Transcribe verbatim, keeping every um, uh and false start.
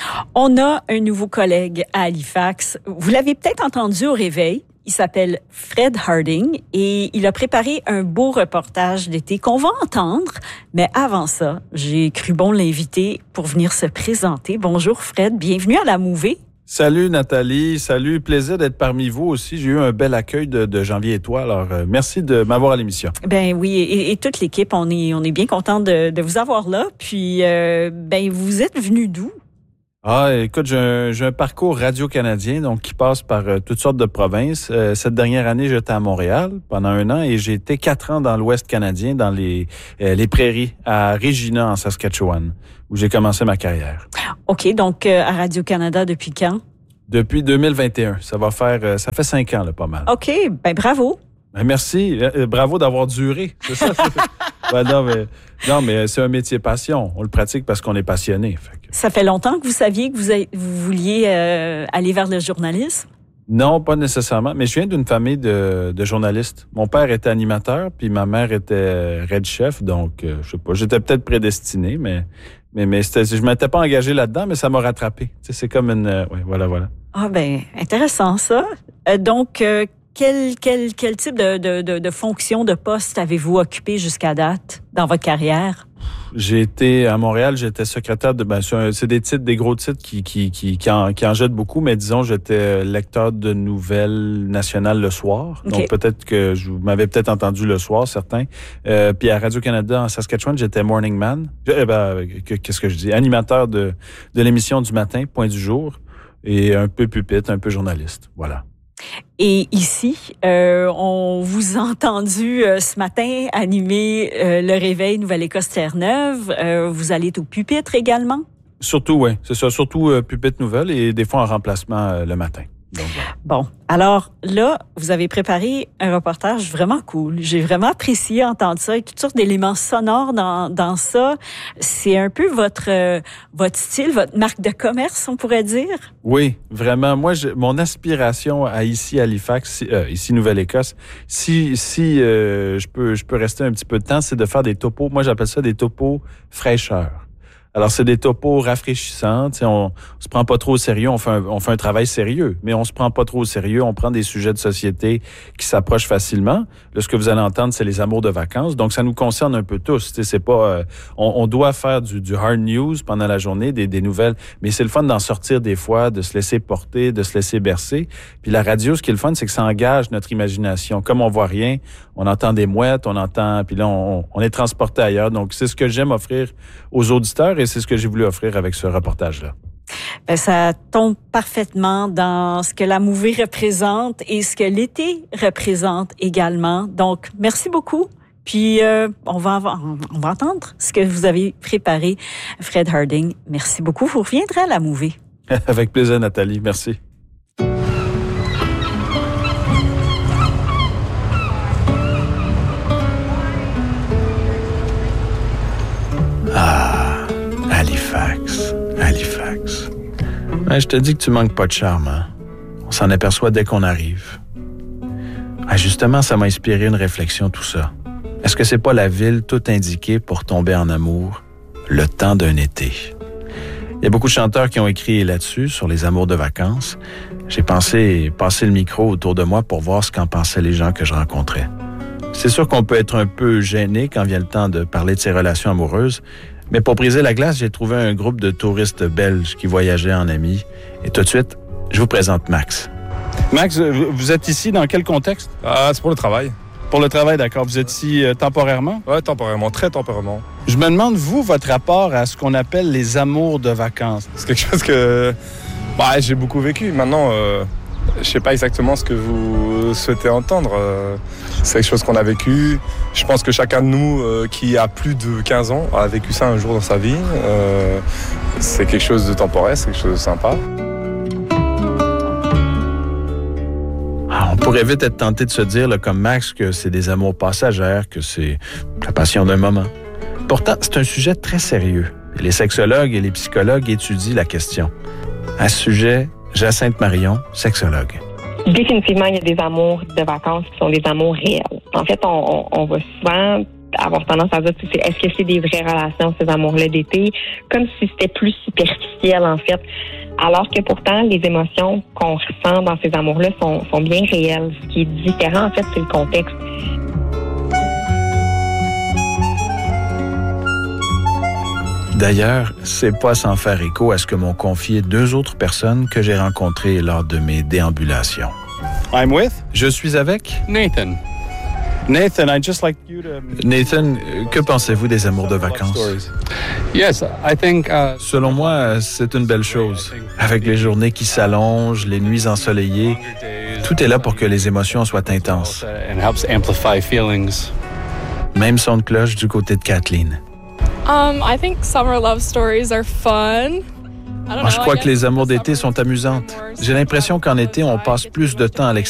On a un nouveau collègue à Halifax. Vous l'avez peut-être entendu au réveil. Il s'appelle Fred Harding et il a préparé un beau reportage d'été qu'on va entendre. Mais avant ça, j'ai cru bon l'inviter pour venir se présenter. Bonjour Fred, bienvenue à La Mouvée. Salut Nathalie, salut, plaisir d'être parmi vous aussi. J'ai eu un bel accueil de, de Janvier et toi, alors euh, merci de m'avoir à l'émission. Ben oui, et, et toute l'équipe, on est, on est bien content de, de vous avoir là. Puis, euh, ben vous êtes venu d'où? Ah, écoute, j'ai un, j'ai un parcours radio-canadien, donc qui passe par euh, toutes sortes de provinces. Euh, cette dernière année, j'étais à Montréal pendant un an et j'ai été quatre ans dans l'Ouest canadien, dans les, euh, les prairies, à Regina, en Saskatchewan, où j'ai commencé ma carrière. OK, donc euh, à Radio-Canada depuis quand? Depuis deux mille vingt et un. Ça va faire, euh, ça fait cinq ans, là, pas mal. OK, ben bravo. Ben, merci. Euh, bravo d'avoir duré. C'est ça? ben, non, mais, non, mais c'est un métier passion. On le pratique parce qu'on est passionné. Fait que... Ça fait longtemps que vous saviez que vous, avez, vous vouliez euh, aller vers le journalisme? Non, pas nécessairement. Mais je viens d'une famille de, de journalistes. Mon père était animateur, puis ma mère était red chef. Donc, euh, je sais pas, j'étais peut-être prédestiné, mais, mais, mais c'était, je m'étais pas engagé là-dedans, mais ça m'a rattrapé. Tu sais, c'est comme une... Euh, ouais, voilà, voilà. Ah ben, intéressant ça. Euh, donc, euh, quel, quel, quel type de, de, de, de fonction, de poste avez-vous occupé jusqu'à date dans votre carrière? J'ai été à Montréal, j'étais secrétaire de... Ben, c'est des titres, des gros titres qui, qui, qui, qui, en, qui en jettent beaucoup, mais disons, j'étais lecteur de nouvelles nationales le soir. Okay. Donc, peut-être que je vous m'avez peut-être entendu le soir, certains. Euh, puis à Radio-Canada, en Saskatchewan, j'étais morning man. Euh, ben, qu'est-ce que je dis? Animateur de, de l'émission du matin, Point du jour. Et un peu pupitre, un peu journaliste. Voilà. Et ici, euh, on vous a entendu euh, ce matin animer euh, le réveil Nouvelle-Écosse-Terre-Neuve. Euh, vous allez être au pupitre également? Surtout, oui. C'est ça. Surtout euh, pupitre nouvelle et des fois en remplacement euh, le matin. Donc, voilà. Bon, alors là, vous avez préparé un reportage vraiment cool. J'ai vraiment apprécié entendre ça et toutes sortes d'éléments sonores dans, dans ça. C'est un peu votre euh, votre style, votre marque de commerce, on pourrait dire? Oui, vraiment. Moi, je, mon aspiration à ici, à Halifax, euh, ici Nouvelle-Écosse, si si euh, je peux je peux rester un petit peu de temps, c'est de faire des topos. Moi, j'appelle ça des topos fraîcheurs. Alors, c'est des topos rafraîchissants. Tu sais, on, on se prend pas trop au sérieux. On fait, un, on fait un travail sérieux, mais on se prend pas trop au sérieux. On prend des sujets de société qui s'approchent facilement. Là, ce que vous allez entendre, c'est les amours de vacances. Donc, ça nous concerne un peu tous. Tu sais, c'est pas, euh, on, on doit faire du, du hard news pendant la journée, des, des nouvelles, mais c'est le fun d'en sortir des fois, de se laisser porter, de se laisser bercer. Puis la radio, ce qui est le fun, c'est que ça engage notre imagination. Comme on voit rien, on entend des mouettes, on entend, puis là, on, on est transporté ailleurs. Donc, c'est ce que j'aime offrir aux auditeurs et c'est ce que j'ai voulu offrir avec ce reportage-là. Ben, ça tombe parfaitement dans ce que la Mouvée représente et ce que l'été représente également. Donc, merci beaucoup. Puis, euh, on va on va entendre ce que vous avez préparé, Fred Harding. Merci beaucoup. Vous reviendrez à la Mouvée. Avec plaisir, Nathalie. Merci. Ah, Halifax, Halifax. Ouais, je te dis que tu manques pas de charme, hein? On s'en aperçoit dès qu'on arrive. Ah, justement, ça m'a inspiré une réflexion, tout ça. Est-ce que c'est pas la ville tout indiquée pour tomber en amour, le temps d'un été? Il y a beaucoup de chanteurs qui ont écrit là-dessus, sur les amours de vacances. J'ai pensé passer le micro autour de moi pour voir ce qu'en pensaient les gens que je rencontrais. C'est sûr qu'on peut être un peu gêné quand vient le temps de parler de ses relations amoureuses, mais pour briser la glace, j'ai trouvé un groupe de touristes belges qui voyageaient en amis. Et tout de suite, je vous présente Max. Max, vous êtes ici dans quel contexte? Ah, c'est pour le travail. Pour le travail, d'accord. Vous êtes ici euh, temporairement? Oui, temporairement, très temporairement. Je me demande, vous, votre rapport à ce qu'on appelle les amours de vacances. C'est quelque chose que bah, j'ai beaucoup vécu. Maintenant, euh, je ne sais pas exactement ce que vous souhaitez entendre. Euh, c'est quelque chose qu'on a vécu. Je pense que chacun de nous euh, qui a plus de quinze ans a vécu ça un jour dans sa vie. Euh, c'est quelque chose de temporaire, c'est quelque chose de sympa. On pourrait vite être tenté de se dire, là, comme Max, que c'est des amours passagères, que c'est la passion d'un moment. Pourtant, c'est un sujet très sérieux. Et les sexologues et les psychologues étudient la question. À ce sujet, Jacinthe Marion, sexologue. Définitivement, il y a des amours de vacances qui sont des amours réels. En fait, on, on, on va souvent avoir tendance à dire, c'est, est-ce que c'est des vraies relations, ces amours-là d'été? Comme si c'était plus superficiel, en fait. Alors que pourtant, les émotions qu'on ressent dans ces amours-là sont, sont bien réelles. Ce qui est différent, en fait, c'est le contexte. D'ailleurs, c'est pas sans faire écho à ce que m'ont confié deux autres personnes que j'ai rencontrées lors de mes déambulations. I'm with Je suis avec Nathan. Nathan, I'd just like you to... Nathan. Que pensez-vous des amours de vacances? Yes, I think. Uh, Selon moi, c'est une belle chose. Avec les journées qui s'allongent, les nuits ensoleillées, tout est là pour que les émotions soient intenses. And helps amplify feelings. Même son de cloche du côté de Kathleen. Um, I think summer love stories are fun. Moi, je crois que les amours d'été sont amusantes. J'ai l'impression qu'en été, on passe plus de temps à l'extérieur.